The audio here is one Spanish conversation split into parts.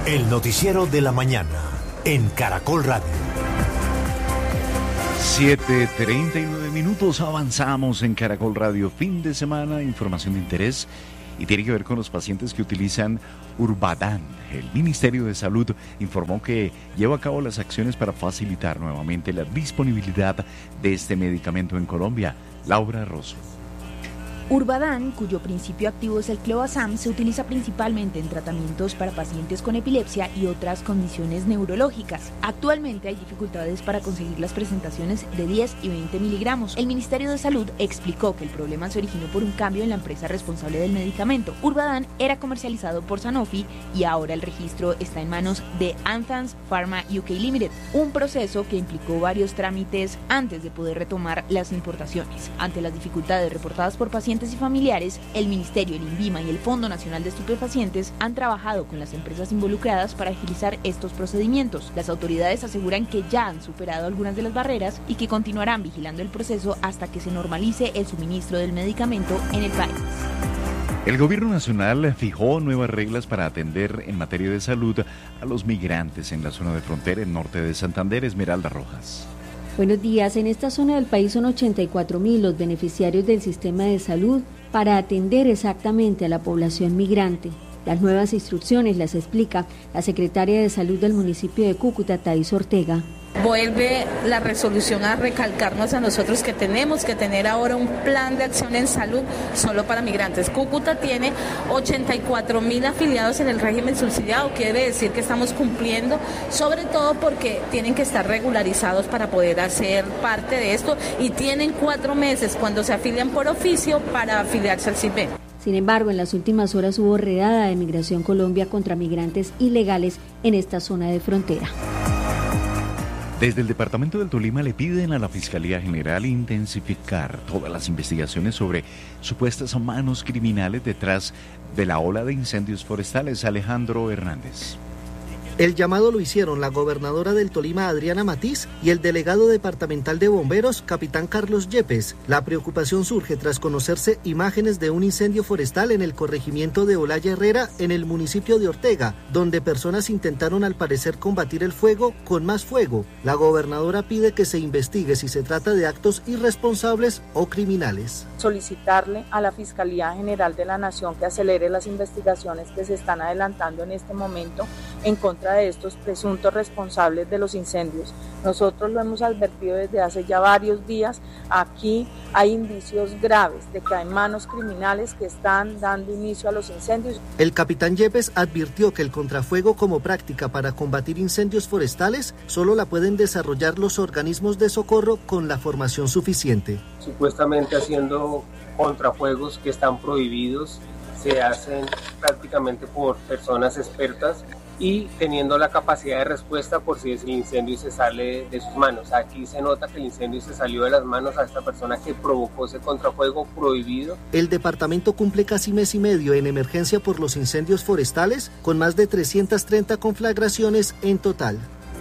El noticiero de la mañana en Caracol Radio. 7:39, avanzamos en Caracol Radio. Fin de semana, información de interés y tiene que ver con los pacientes que utilizan Urbadán. El Ministerio de Salud informó que lleva a cabo las acciones para facilitar nuevamente la disponibilidad de este medicamento en Colombia. Laura Rosso. Urbadán, cuyo principio activo es el clobazam, se utiliza principalmente en tratamientos para pacientes con epilepsia y otras condiciones neurológicas. Actualmente hay dificultades para conseguir las presentaciones de 10 y 20 miligramos. El Ministerio de Salud explicó que el problema se originó por un cambio en la empresa responsable del medicamento. Urbadán era comercializado por Sanofi y ahora el registro está en manos de Anthans Pharma UK Limited, un proceso que implicó varios trámites antes de poder retomar las importaciones. Ante las dificultades reportadas por pacientes y familiares, el Ministerio, el INVIMA y el Fondo Nacional de Estupefacientes han trabajado con las empresas involucradas para agilizar estos procedimientos. Las autoridades aseguran que ya han superado algunas de las barreras y que continuarán vigilando el proceso hasta que se normalice el suministro del medicamento en el país. El gobierno nacional fijó nuevas reglas para atender en materia de salud a los migrantes en la zona de frontera en norte de Santander. Esmeralda Rojas. Buenos días. En esta zona del país son 84.000 los beneficiarios del sistema de salud para atender exactamente a la población migrante. Las nuevas instrucciones las explica la secretaria de Salud del municipio de Cúcuta, Thais Ortega. Vuelve la resolución a recalcarnos a nosotros que tenemos que tener ahora un plan de acción en salud solo para migrantes. Cúcuta tiene 84.000 afiliados en el régimen subsidiado, quiere decir que estamos cumpliendo, sobre todo porque tienen que estar regularizados para poder hacer parte de esto y tienen 4 meses cuando se afilian por oficio para afiliarse al CISBEN. Sin embargo, en las últimas horas hubo redada de Migración Colombia contra migrantes ilegales en esta zona de frontera. Desde el departamento del Tolima le piden a la Fiscalía General intensificar todas las investigaciones sobre supuestas manos criminales detrás de la ola de incendios forestales. Alejandro Hernández. El llamado lo hicieron la gobernadora del Tolima, Adriana Matiz, y el delegado departamental de bomberos, capitán Carlos Yepes. La preocupación surge tras conocerse imágenes de un incendio forestal en el corregimiento de Olaya Herrera, en el municipio de Ortega, donde personas intentaron al parecer combatir el fuego con más fuego. La gobernadora pide que se investigue si se trata de actos irresponsables o criminales. Solicitarle a la Fiscalía General de la Nación que acelere las investigaciones que se están adelantando en este momento en contra de estos presuntos responsables de los incendios. Nosotros lo hemos advertido desde hace ya varios días. Aquí hay indicios graves de que hay manos criminales que están dando inicio a los incendios. El capitán Yepes advirtió que el contrafuego como práctica para combatir incendios forestales solo la pueden desarrollar los organismos de socorro con la formación suficiente. Supuestamente haciendo contrafuegos que están prohibidos, se hacen prácticamente por personas expertas y teniendo la capacidad de respuesta por si el incendio se sale de sus manos. Aquí se nota que el incendio se salió de las manos a esta persona que provocó ese contrafuego prohibido. El departamento cumple casi mes y medio en emergencia por los incendios forestales, con más de 330 conflagraciones en total.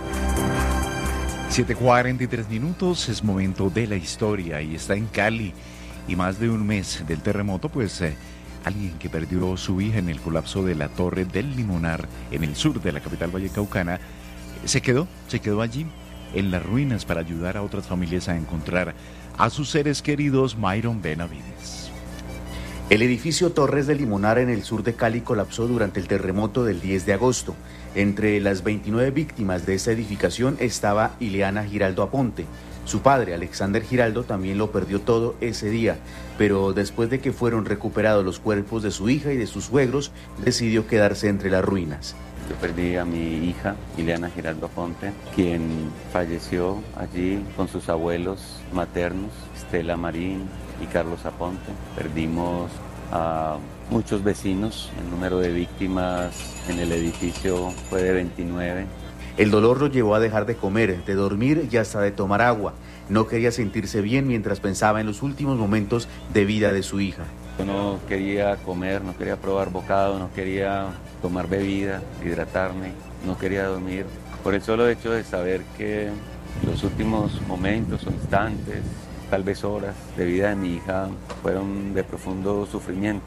7:43, es momento de la historia y está en Cali. Y más de un mes del terremoto, alguien que perdió su hija en el colapso de la Torre del Limonar en el sur de la capital vallecaucana, se quedó allí en las ruinas para ayudar a otras familias a encontrar a sus seres queridos. Myron Benavides. El edificio Torres del Limonar en el sur de Cali colapsó durante el terremoto del 10 de agosto. Entre las 29 víctimas de esta edificación estaba Ileana Giraldo Aponte. Su padre, Alexander Giraldo, también lo perdió todo ese día, pero después de que fueron recuperados los cuerpos de su hija y de sus suegros, decidió quedarse entre las ruinas. Yo perdí a mi hija, Ileana Giraldo Aponte, quien falleció allí con sus abuelos maternos, Estela Marín y Carlos Aponte. Perdimos a muchos vecinos, el número de víctimas en el edificio fue de 29. El dolor lo llevó a dejar de comer, de dormir y hasta de tomar agua. No quería sentirse bien mientras pensaba en los últimos momentos de vida de su hija. Yo no quería comer, no quería probar bocado, no quería tomar bebida, hidratarme, no quería dormir. Por el solo hecho de saber que los últimos momentos o instantes, tal vez horas de vida de mi hija fueron de profundo sufrimiento.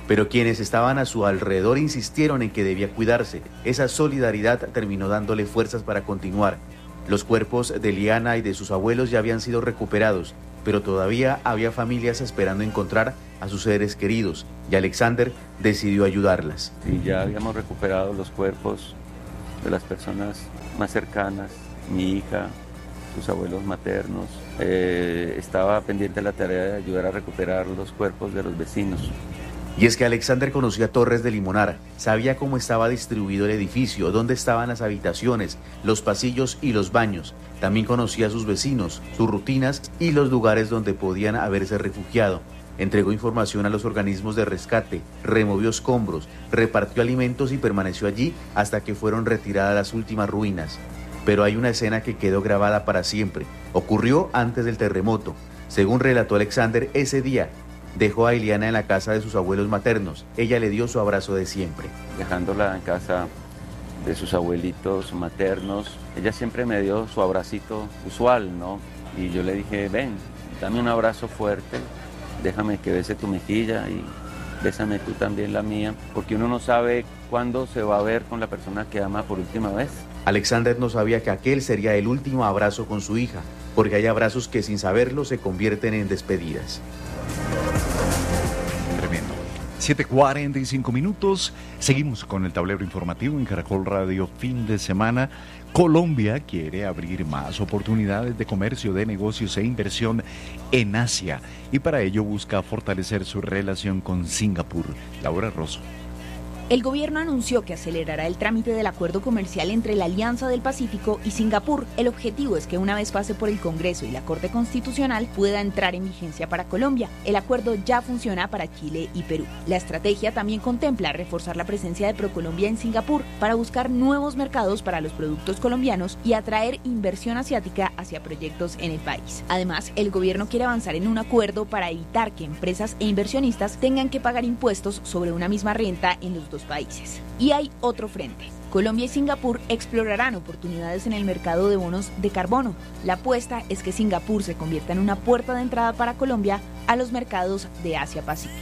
pero quienes estaban a su alrededor insistieron en que debía cuidarse. Esa solidaridad terminó dándole fuerzas para continuar. Los cuerpos de Liana y de sus abuelos ya habían sido recuperados, pero todavía había familias esperando encontrar a sus seres queridos, y Alexander decidió ayudarlas. Sí, ya habíamos recuperado los cuerpos de las personas más cercanas, mi hija, sus abuelos maternos. Estaba pendiente de la tarea de ayudar a recuperar los cuerpos de los vecinos. Y es que Alexander conocía Torres de Limonar, sabía cómo estaba distribuido el edificio, dónde estaban las habitaciones, los pasillos y los baños. También conocía a sus vecinos, sus rutinas y los lugares donde podían haberse refugiado. Entregó información a los organismos de rescate, removió escombros, repartió alimentos y permaneció allí hasta que fueron retiradas las últimas ruinas. Pero hay una escena que quedó grabada para siempre. Ocurrió antes del terremoto. Según relató Alexander, ese día dejó a Ileana en la casa de sus abuelos maternos. Ella le dio su abrazo de siempre. Dejándola en casa de sus abuelitos maternos, ella siempre me dio su abracito usual, ¿no? Y yo le dije, ven, dame un abrazo fuerte, déjame que bese tu mejilla y bésame tú también la mía, porque uno no sabe cuándo se va a ver con la persona que ama por última vez. Alexander no sabía que aquel sería el último abrazo con su hija, porque hay abrazos que sin saberlo se convierten en despedidas. Tremendo. 7:45 minutos. Seguimos con el tablero informativo en Caracol Radio fin de semana. Colombia quiere abrir más oportunidades de comercio, de negocios e inversión en Asia y para ello busca fortalecer su relación con Singapur. Laura Rosso. El gobierno anunció que acelerará el trámite del acuerdo comercial entre la Alianza del Pacífico y Singapur. El objetivo es que una vez pase por el Congreso y la Corte Constitucional pueda entrar en vigencia para Colombia. El acuerdo ya funciona para Chile y Perú. La estrategia también contempla reforzar la presencia de ProColombia en Singapur para buscar nuevos mercados para los productos colombianos y atraer inversión asiática hacia proyectos en el país. Además, el gobierno quiere avanzar en un acuerdo para evitar que empresas e inversionistas tengan que pagar impuestos sobre una misma renta en los dos países. Y hay otro frente. Colombia y Singapur explorarán oportunidades en el mercado de bonos de carbono. La apuesta es que Singapur se convierta en una puerta de entrada para Colombia a los mercados de Asia-Pacífico.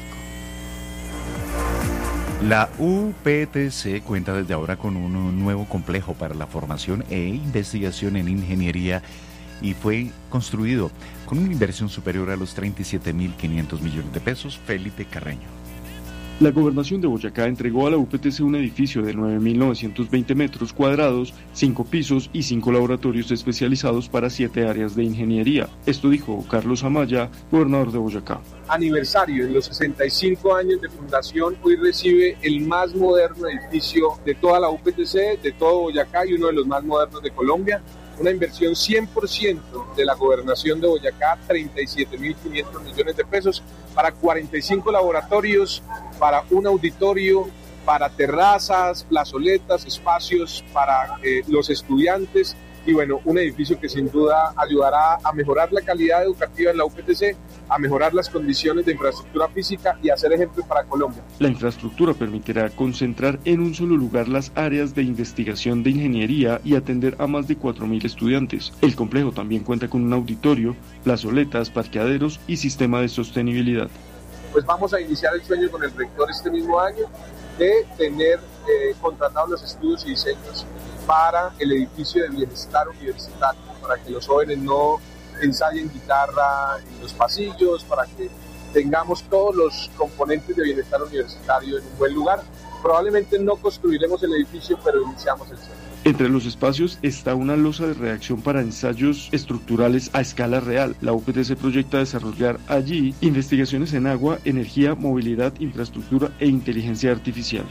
La UPTC cuenta desde ahora con un nuevo complejo para la formación e investigación en ingeniería y fue construido con una inversión superior a los 37.500 millones de pesos. Felipe Carreño. La Gobernación de Boyacá entregó a la UPTC un edificio de 9.920 metros cuadrados, 5 pisos y 5 laboratorios especializados para 7 áreas de ingeniería. Esto dijo Carlos Amaya, gobernador de Boyacá. Aniversario, en los 65 años de fundación, hoy recibe el más moderno edificio de toda la UPTC, de todo Boyacá y uno de los más modernos de Colombia. Una inversión 100% de la Gobernación de Boyacá, 37.500 millones de pesos para 45 laboratorios, para un auditorio, para terrazas, plazoletas, espacios para los estudiantes y bueno, un edificio que sin duda ayudará a mejorar la calidad educativa en la UPTC, a mejorar las condiciones de infraestructura física y a ser ejemplo para Colombia. La infraestructura permitirá concentrar en un solo lugar las áreas de investigación de ingeniería y atender a más de 4.000 estudiantes. El complejo también cuenta con un auditorio, plazoletas, parqueaderos y sistema de sostenibilidad. Pues vamos a iniciar el sueño con el rector este mismo año de tener contratados los estudios y diseños para el edificio de bienestar universitario, para que los jóvenes no ensayen guitarra en los pasillos, para que tengamos todos los componentes de bienestar universitario en un buen lugar. Probablemente no construiremos el edificio, pero iniciamos el sueño. Entre los espacios está una losa de reacción para ensayos estructurales a escala real. La UPTC proyecta desarrollar allí investigaciones en agua, energía, movilidad, infraestructura e inteligencia artificial.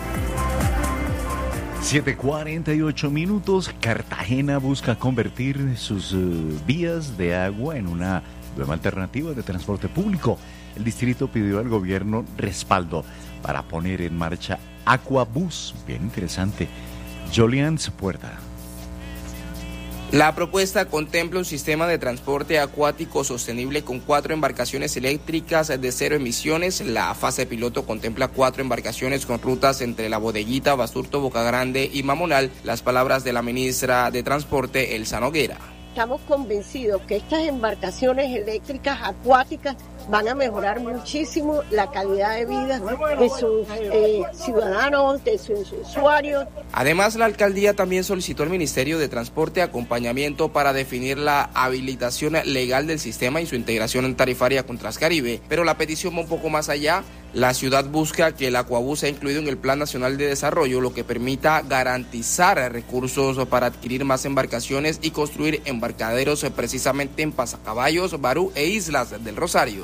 7:48 minutos. Cartagena busca convertir sus vías de agua en una nueva alternativa de transporte público. El distrito pidió al gobierno respaldo para poner en marcha Aquabús. Bien interesante. Jolian Puerta. La propuesta contempla un sistema de transporte acuático sostenible con 4 embarcaciones eléctricas de 0 emisiones. La fase piloto contempla 4 embarcaciones con rutas entre La Bodeguita, Basurto, Boca Grande y Mamonal. Las palabras de la ministra de Transporte, Elsa Noguera. Estamos convencidos que estas embarcaciones eléctricas acuáticas van a mejorar muchísimo la calidad de vida de sus ciudadanos, de sus usuarios. Además, la alcaldía también solicitó al Ministerio de Transporte acompañamiento para definir la habilitación legal del sistema y su integración tarifaria con Transcaribe, pero la petición va un poco más allá. La ciudad busca que el Aquabús sea incluido en el Plan Nacional de Desarrollo, lo que permita garantizar recursos para adquirir más embarcaciones y construir embarcaderos precisamente en Pasacaballos, Barú e Islas del Rosario.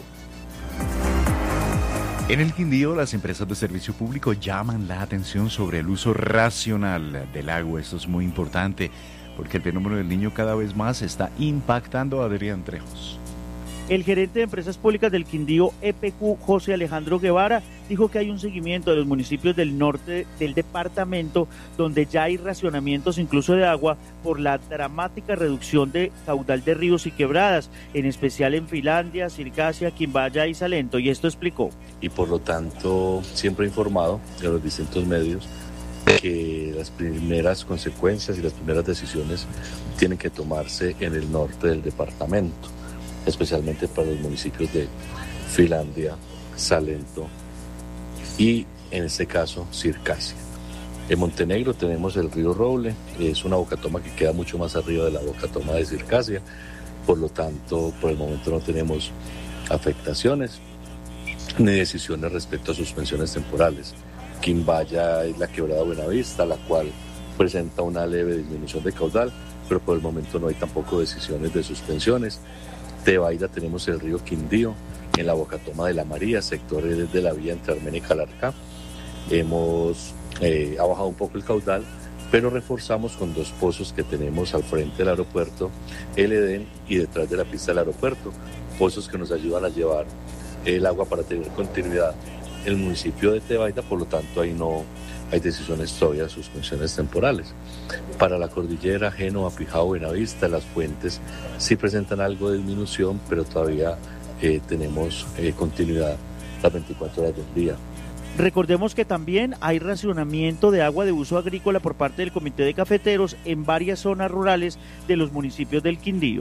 En el Quindío, las empresas de servicio público llaman la atención sobre el uso racional del agua. Esto es muy importante porque el fenómeno del Niño cada vez más está impactando a Adrián Trejos. El gerente de Empresas Públicas del Quindío, EPQ, José Alejandro Guevara, dijo que hay un seguimiento de los municipios del norte del departamento donde ya hay racionamientos incluso de agua por la dramática reducción de caudal de ríos y quebradas, en especial en Finlandia, Circasia, Quimbaya y Salento, y esto explicó. Y por lo tanto siempre he informado de los distintos medios que las primeras consecuencias y las primeras decisiones tienen que tomarse en el norte del departamento, especialmente para los municipios de Finlandia, Salento y, en este caso, Circasia. En Montenegro tenemos el río Roble, es una bocatoma que queda mucho más arriba de la bocatoma de Circasia, por lo tanto, por el momento no tenemos afectaciones ni decisiones respecto a suspensiones temporales. Quimbaya es la quebrada Buenavista, la cual presenta una leve disminución de caudal, pero por el momento no hay tampoco decisiones de suspensiones. Tebaida tenemos el río Quindío en la bocatoma de la María, sectores de la vía entre Armenia y Calarcá. Ha bajado un poco el caudal, pero reforzamos con 2 pozos que tenemos al frente del aeropuerto, el Edén y detrás de la pista del aeropuerto, pozos que nos ayudan a llevar el agua para tener continuidad en el municipio de Tebaida, por lo tanto ahí no hay decisiones todavía de suspensiones temporales. Para la cordillera, Génova, Pijao, Buenavista, las fuentes sí presentan algo de disminución, pero todavía tenemos continuidad las 24 horas del día. Recordemos que también hay racionamiento de agua de uso agrícola por parte del Comité de Cafeteros en varias zonas rurales de los municipios del Quindío.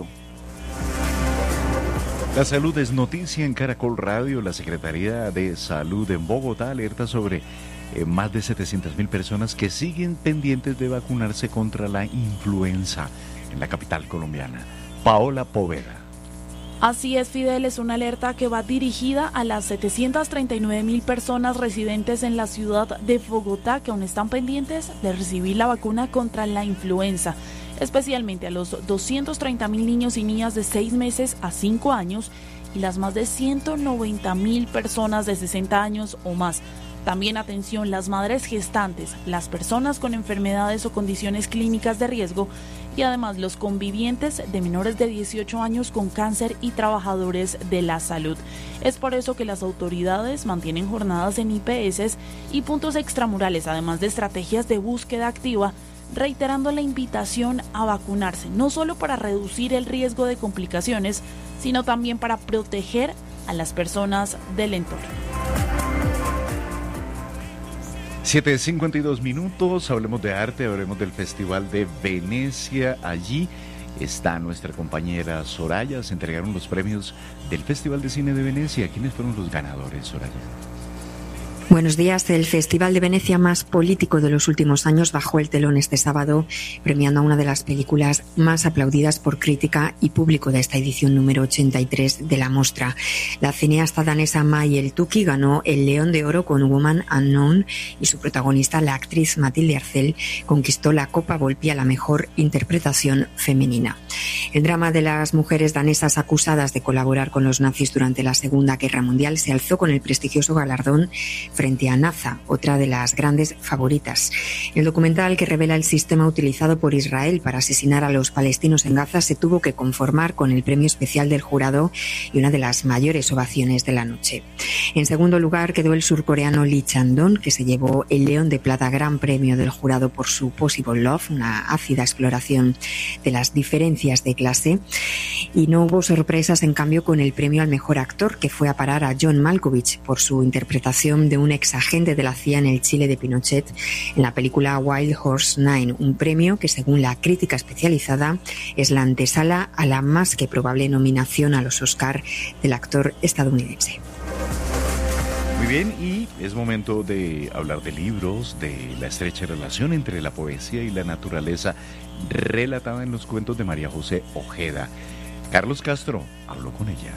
La salud es noticia en Caracol Radio. La Secretaría de Salud en Bogotá alerta sobre más de 700.000 personas que siguen pendientes de vacunarse contra la influenza en la capital colombiana. Paola Poveda. Así es, Fidel, es una alerta que va dirigida a las 739.000 personas residentes en la ciudad de Bogotá que aún están pendientes de recibir la vacuna contra la influenza, especialmente a los 230.000 niños y niñas de 6 meses a 5 años y las más de 190.000 personas de 60 años o más. También atención, las madres gestantes, las personas con enfermedades o condiciones clínicas de riesgo y además los convivientes de menores de 18 años con cáncer y trabajadores de la salud. Es por eso que las autoridades mantienen jornadas en IPS y puntos extramurales, además de estrategias de búsqueda activa, reiterando la invitación a vacunarse, no solo para reducir el riesgo de complicaciones, sino también para proteger a las personas del entorno. 7:52, hablemos de arte, hablemos del Festival de Venecia. Allí está nuestra compañera Soraya. Se entregaron los premios del Festival de Cine de Venecia. ¿Quiénes fueron los ganadores, Soraya? Buenos días. El Festival de Venecia más político de los últimos años bajó el telón este sábado, premiando a una de las películas más aplaudidas por crítica y público de esta edición número 83 de la mostra. La cineasta danesa May El-Tuki ganó el León de Oro con Woman Unknown y su protagonista, la actriz Matilde Arcel, conquistó la Copa Volpi a la mejor interpretación femenina. El drama de las mujeres danesas acusadas de colaborar con los nazis durante la Segunda Guerra Mundial se alzó con el prestigioso galardón frente a Naza, otra de las grandes favoritas. El documental que revela el sistema utilizado por Israel para asesinar a los palestinos en Gaza se tuvo que conformar con el premio especial del jurado y una de las mayores ovaciones de la noche. En segundo lugar quedó el surcoreano Lee Chang-dong, que se llevó el León de Plata, gran premio del jurado por su Possible Love, una ácida exploración de las diferencias de clase. Y no hubo sorpresas, en cambio, con el premio al mejor actor, que fue a parar a John Malkovich por su interpretación de un un ex agente de la CIA en el Chile de Pinochet en la película Wild Horse 9, un premio que, según la crítica especializada, es la antesala a la más que probable nominación a los Oscar del actor estadounidense. Muy bien, y es momento de hablar de libros, de la estrecha relación entre la poesía y la naturaleza relatada en los cuentos de María José Ojeda. Carlos Castro habló con ella.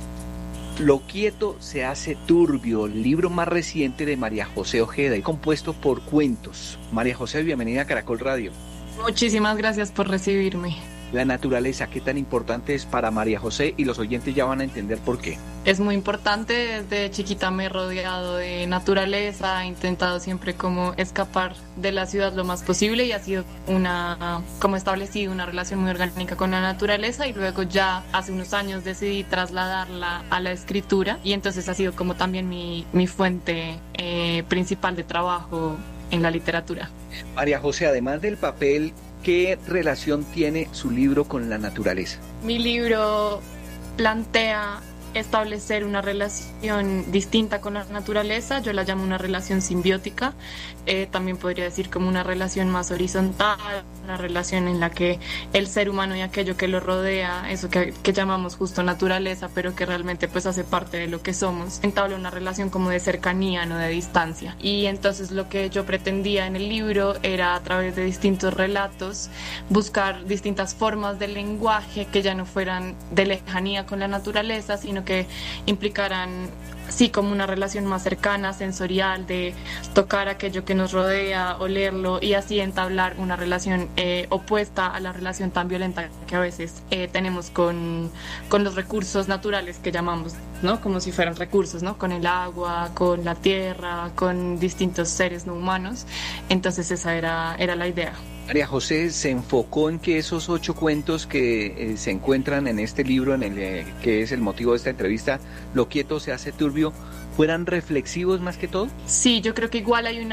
Lo quieto se hace turbio, el libro más reciente de María José Ojeda y compuesto por cuentos. María José, bienvenida a Caracol Radio. Muchísimas gracias por recibirme. La naturaleza, ¿qué tan importante es para María José? Y los oyentes ya van a entender por qué. Es muy importante, desde chiquita me he rodeado de naturaleza, he intentado siempre como escapar de la ciudad lo más posible y ha sido como establecido una relación muy orgánica con la naturaleza, y luego ya hace unos años decidí trasladarla a la escritura, y entonces ha sido como también mi fuente principal de trabajo en la literatura. María José, además del papel, ¿qué relación tiene su libro con la naturaleza? Mi libro plantea establecer una relación distinta con la naturaleza. Yo la llamo una relación simbiótica, también podría decir como una relación más horizontal, una relación en la que el ser humano y aquello que lo rodea, eso que llamamos justo naturaleza, pero que realmente pues hace parte de lo que somos, entabla una relación como de cercanía, no de distancia. Y entonces lo que yo pretendía en el libro era, a través de distintos relatos, buscar distintas formas de lenguaje que ya no fueran de lejanía con la naturaleza, sino que implicaran sí como una relación más cercana, sensorial, de tocar aquello que nos rodea, olerlo, y así entablar una relación opuesta a la relación tan violenta que a veces tenemos con los recursos naturales que llamamos, ¿no? Como si fueran recursos, ¿no? Con el agua, con la tierra, con distintos seres no humanos. Entonces esa era la idea. María José se enfocó en que esos 8 cuentos que se encuentran en este libro, que es el motivo de esta entrevista, Lo quieto se hace turbio, fueran reflexivos más que todo. Sí, yo creo que igual hay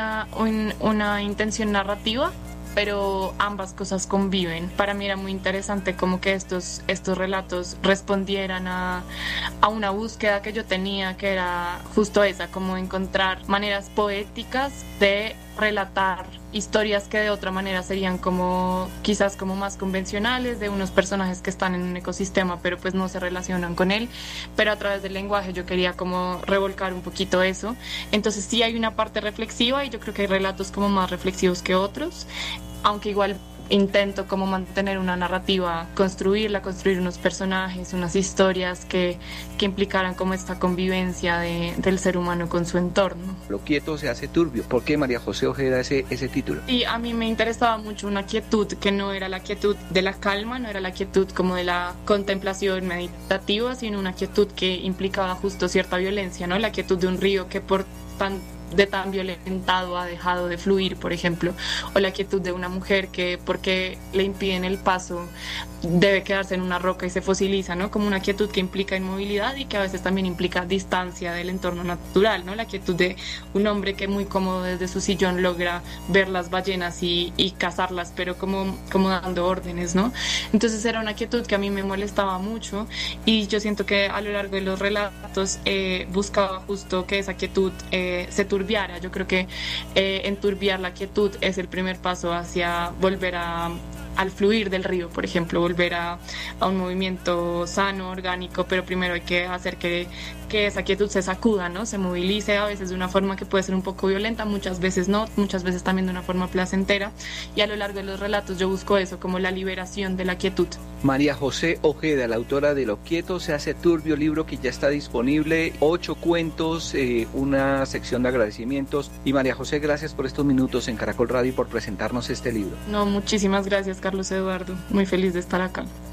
una intención narrativa, pero ambas cosas conviven. Para mí era muy interesante como que estos relatos respondieran a una búsqueda que yo tenía, que era justo esa, como encontrar maneras poéticas de relatar historias que de otra manera serían como quizás como más convencionales, de unos personajes que están en un ecosistema pero pues no se relacionan con él, pero a través del lenguaje yo quería como revolcar un poquito eso. Entonces sí hay una parte reflexiva, y yo creo que hay relatos como más reflexivos que otros, aunque igual intento como mantener una narrativa, construir unos personajes, unas historias que implicaran como esta convivencia del ser humano con su entorno. Lo quieto se hace turbio. ¿Por qué María José Ojeda ese título? Y a mí me interesaba mucho una quietud que no era la quietud de la calma, no era la quietud como de la contemplación meditativa, sino una quietud que implicaba justo cierta violencia, ¿no? La quietud de un río que por tan violentado ha dejado de fluir, por ejemplo, o la quietud de una mujer que porque le impiden el paso debe quedarse en una roca y se fosiliza, ¿no? Como una quietud que implica inmovilidad y que a veces también implica distancia del entorno natural, ¿no? La quietud de un hombre que muy cómodo desde su sillón logra ver las ballenas y cazarlas, pero como dando órdenes, ¿no? Entonces era una quietud que a mí me molestaba mucho, y yo siento que a lo largo de los relatos buscaba justo que esa quietud se turbiara. Yo creo que enturbiar la quietud es el primer paso hacia volver al fluir del río, por ejemplo, volver a un movimiento sano, orgánico, pero primero hay que hacer que esa quietud se sacuda, ¿no? Se movilice, a veces de una forma que puede ser un poco violenta, muchas veces no, muchas veces también de una forma placentera, y a lo largo de los relatos yo busco eso, como la liberación de la quietud. María José Ojeda, la autora de Lo quieto se hace turbio, libro que ya está disponible, 8 cuentos, una sección de agradecimientos. Y María José, gracias por estos minutos en Caracol Radio y por presentarnos este libro. No, muchísimas gracias, Carlos Eduardo, muy feliz de estar acá.